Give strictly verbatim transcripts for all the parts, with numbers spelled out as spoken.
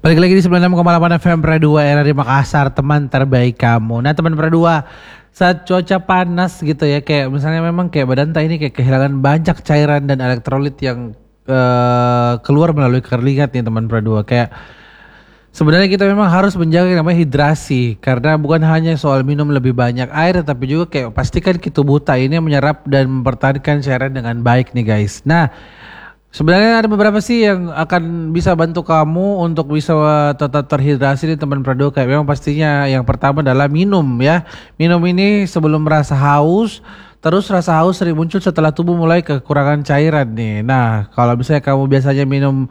Balik lagi di sembilan puluh enam koma delapan F M Pro dua R R I Makassar, teman terbaik kamu. Nah teman Pro dua, saat cuaca panas gitu ya, kayak misalnya memang kayak badan kita ini kayak kehilangan banyak cairan dan elektrolit yang uh, keluar melalui keringat nih teman Pro dua. Kayak sebenarnya kita memang harus menjaga yang namanya hidrasi, karena bukan hanya soal minum lebih banyak air, tapi juga kayak pastikan kita tubuh kita ini menyerap dan mempertahankan cairan dengan baik nih guys. Nah sebenarnya ada beberapa sih yang akan bisa bantu kamu untuk bisa tetap terhidrasi nih teman Prado. Kayak memang pastinya yang pertama adalah minum ya. Minum ini sebelum merasa haus. Terus rasa haus sering muncul setelah tubuh mulai kekurangan cairan nih. Nah kalau misalnya kamu biasanya minum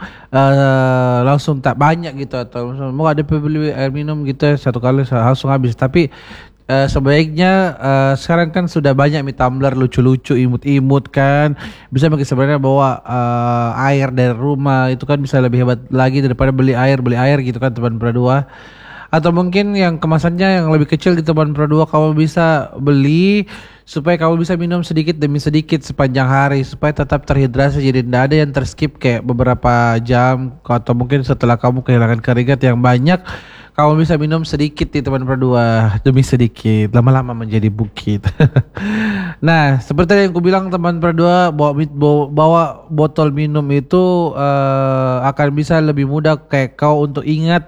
uh, langsung tak banyak gitu, atau mau ada beli air minum gitu ya, satu kali langsung habis. Tapi Uh, sebaiknya uh, sekarang kan sudah banyak mie tumbler lucu-lucu, imut-imut kan. Bisa mungkin sebenarnya bawa uh, air dari rumah, itu kan bisa lebih hebat lagi daripada beli air beli air gitu kan teman Pro dua. Atau mungkin yang kemasannya yang lebih kecil di teman Pro dua kamu bisa beli supaya kamu bisa minum sedikit demi sedikit sepanjang hari supaya tetap terhidrasi, jadi tidak ada yang terskip kayak beberapa jam, atau mungkin setelah kamu kehilangan keringat yang banyak kamu bisa minum sedikit di teman Pro dua demi sedikit, lama-lama menjadi bukit. Nah, seperti yang aku bilang teman Pro dua, bawa, bawa botol minum itu uh, akan bisa lebih mudah kayak kau untuk ingat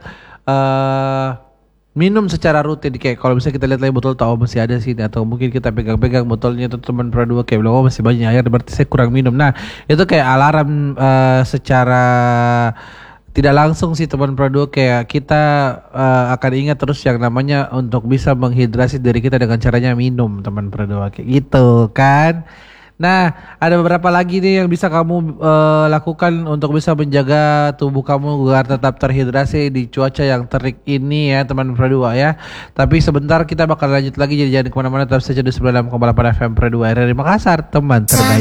uh, minum secara rutin. Kayak kalau misalnya kita lihat lagi botol tahu masih ada sini, atau mungkin kita pegang-pegang botolnya itu teman Pro dua kayak bilang oh masih banyak air, berarti saya kurang minum. Nah, itu kayak alarm uh, secara tidak langsung sih teman Pro dua, kayak kita uh, akan ingat terus yang namanya untuk bisa menghidrasi diri kita dengan caranya minum teman Pro dua kayak gitu kan. Nah ada beberapa lagi nih yang bisa kamu uh, lakukan untuk bisa menjaga tubuh kamu agar tetap terhidrasi di cuaca yang terik ini ya teman Pro dua ya. Tapi sebentar kita bakal lanjut lagi, jadi jangan kemana-mana, tetap saja di sembilan puluh enam koma delapan F M Pro dua R R I Makassar, teman terbaik.